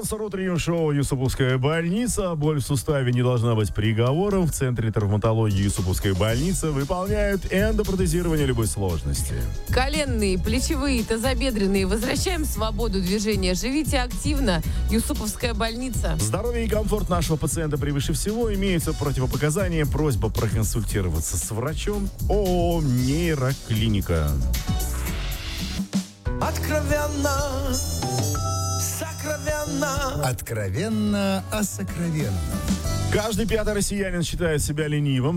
Спонсор утреннего шоу «Юсуповская больница». Боль в суставе не должна быть приговором. В Центре травматологии «Юсуповская больница» выполняют эндопротезирование любой сложности. Коленные, плечевые, тазобедренные. Возвращаем свободу движения. Живите активно. «Юсуповская больница». Здоровье и комфорт нашего пациента превыше всего. Имеются противопоказания. Просьба проконсультироваться с врачом. ООО «Нейроклиника». Откровенно, сокровенно. Откровенно о сокровенном. Каждый пятый россиянин считает себя ленивым,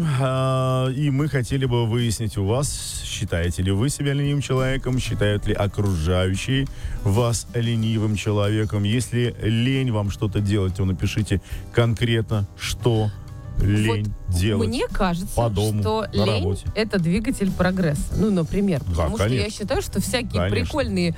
и мы хотели бы выяснить у вас, считаете ли вы себя ленивым человеком, считают ли окружающие вас ленивым человеком. Если лень вам что-то делать, то напишите конкретно, что лень делать. Мне кажется, по дому, что на лень работе. — это двигатель прогресса. Ну, например. Да, потому конечно. что я считаю, что всякие Конечно. прикольные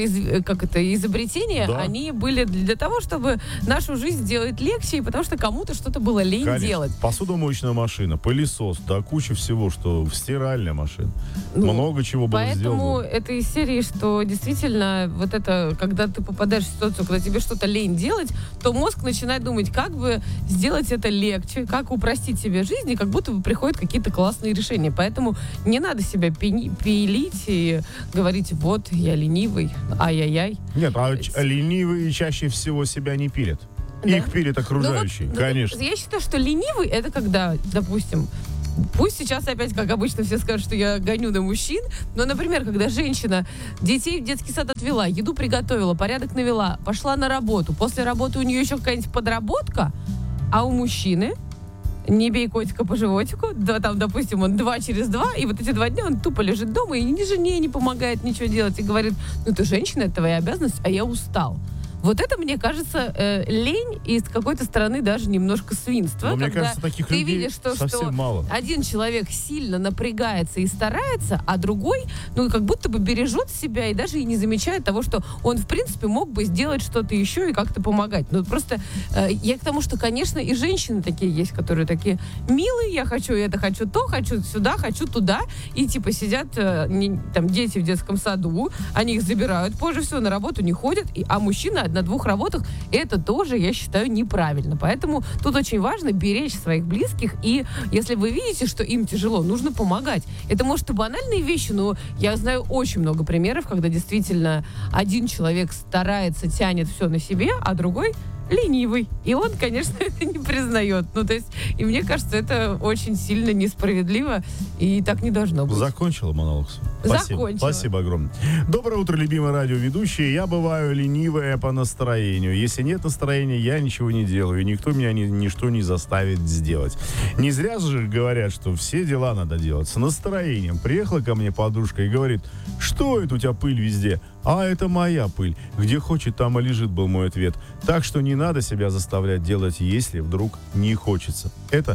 изобретения, Да. они были для того, чтобы нашу жизнь сделать легче, и потому что кому-то что-то было лень Конечно. делать. Посудомоечная машина, пылесос, да, куча всего, что стиральная машина. Ну, Много чего было Поэтому сделано. это из серии, что действительно вот это, когда ты попадаешь в ситуацию, когда тебе что-то лень делать, то мозг начинает думать, как бы сделать это легче, как упростить себе жизнь, и как будто бы приходят какие-то классные решения. Поэтому не надо себя пилить и говорить, вот, я ленивый, ай-яй-яй. Нет, ленивые чаще всего себя не пилят. Да? Их пилят окружающие, Ну вот, конечно. Я считаю, что ленивый — это когда, допустим, пусть сейчас опять, как обычно, все скажут, что я гоню на мужчин, но, например, когда женщина детей в детский сад отвела, еду приготовила, порядок навела, пошла на работу, после работы у нее еще какая-нибудь подработка, а у мужчины не бей котика по животику, да, там, допустим, он 2 через 2, и вот эти 2 дня он тупо лежит дома и ни жене не помогает ничего делать, и говорит, ну ты женщина, это твоя обязанность, а я устал. Вот это, мне кажется, лень и с какой-то стороны даже немножко свинство. Но мне когда кажется, таких ты людей видишь, что совсем мало. один человек сильно напрягается и старается, а другой, ну, как будто бы бережет себя и даже и не замечает того, что он, в принципе, мог бы сделать что-то еще и как-то помогать. Ну, просто я к тому, что, конечно, и женщины такие есть, которые такие милые, я хочу это, хочу то, хочу сюда, хочу туда, и типа сидят там дети в детском саду, они их забирают, позже всего на работу не ходят, а мужчина на 2 работах, это тоже, я считаю, неправильно. Поэтому тут очень важно беречь своих близких, и если вы видите, что им тяжело, нужно помогать. Это, может, и банальные вещи, но я знаю очень много примеров, когда действительно один человек старается, тянет все на себе, а другой ленивый. И он, конечно, это не признает. Ну, то есть, и мне кажется, это очень сильно несправедливо, и так не должно быть. Закончила монолог? Спасибо. Закончила. Спасибо огромное. Доброе утро, любимые радиоведущие. Я бываю ленивая по настроению. Если нет настроения, я ничего не делаю. И никто меня ничто не заставит сделать. Не зря же говорят, что все дела надо делать с настроением. Приехала ко мне подружка и говорит, что это у тебя пыль везде? А это моя пыль. Где хочет, там и лежит, был мой ответ. Так что не надо себя заставлять делать, если вдруг не хочется. Это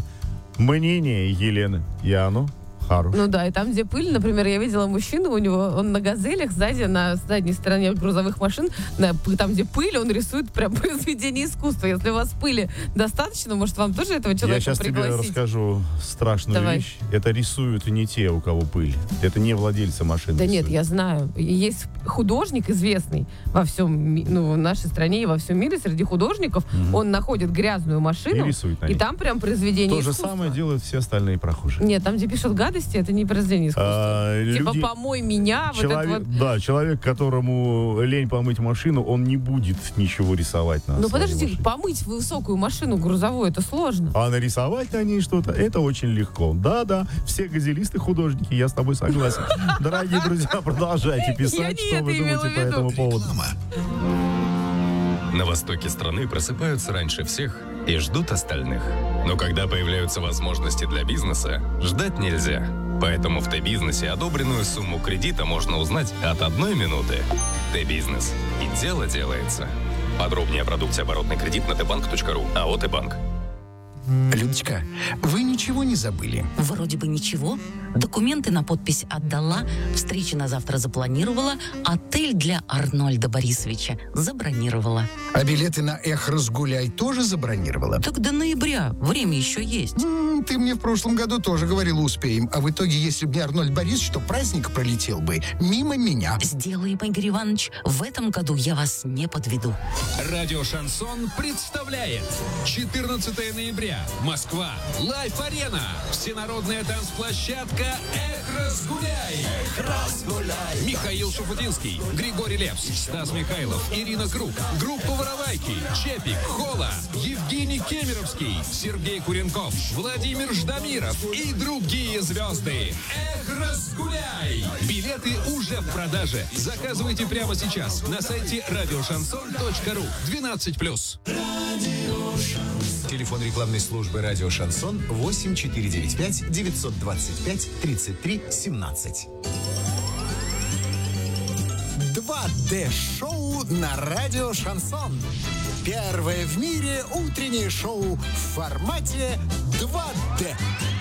мнение Елены. И оно хорошее. Ну да, и там, где пыль, например, я видела мужчину, у него, он на газелях сзади, на задней стороне грузовых машин, там, где пыль, он рисует прям произведение искусства. Если у вас пыли достаточно, может, вам тоже этого человека Я сейчас пригласить? тебе расскажу страшную Давай. вещь. Это рисуют не те, у кого пыль. Это не владельцы машин. Да рисуют. нет, я знаю. Есть художник известный во всем, в нашей стране и во всем мире, среди художников, он находит грязную машину, И рисует на и ней. там прям произведение То же искусства. самое делают все остальные прохожие. Нет, там, где пишут гадости, это не произведение искусства. Типа Люди- «помой меня», вот это Человек, вот. да, человек, которому лень помыть машину, он не будет ничего рисовать на Ну своей подождите, машине. помыть высокую машину грузовую, это сложно. А нарисовать на ней что-то, это очень легко. Да-да, все газелисты художники, я с тобой согласен. Дорогие друзья, продолжайте Я писать, не что это вы имела думаете в по виду. этому поводу. На востоке страны просыпаются раньше всех и ждут остальных. Но когда появляются возможности для бизнеса, ждать нельзя. Поэтому в Т-бизнесе одобренную сумму кредита можно узнать от 1 минуты. Т-бизнес. И дело делается. Подробнее о продукте оборотный кредит на tbank.ru. АО «Т-банк». Людочка, вы ничего не забыли? Вроде бы ничего. Документы на подпись отдала, встречи на завтра запланировала, отель для Арнольда Борисовича забронировала. А билеты на «Эх, разгуляй» тоже забронировала? Так до ноября, время еще есть. Ты мне в прошлом году тоже говорила, успеем. А в итоге, если бы не Арнольд Борисович, то праздник пролетел бы мимо меня. Сделаем, Игорь Иванович, в этом году я вас не подведу. Радио «Шансон» представляет 14 ноября. Москва. Лайф-арена. Всенародная танцплощадка «Эх, разгуляй». Эх, разгуляй. Михаил Шуфутинский, Григорий Лепс, Стас Михайлов, Ирина Круг, группа «Воровайки», Чепик, Хола, Евгений Кемеровский, Сергей Куренков, Владимир Ждамиров и другие звезды. Эх, разгуляй. Билеты уже в продаже. Заказывайте прямо сейчас на сайте радиошансон.ру. 12+. Телефон рекламной службы «Радио Шансон» 8495 925 33 17. 2D-шоу на радио «Шансон». Первое в мире утреннее шоу в формате 2D.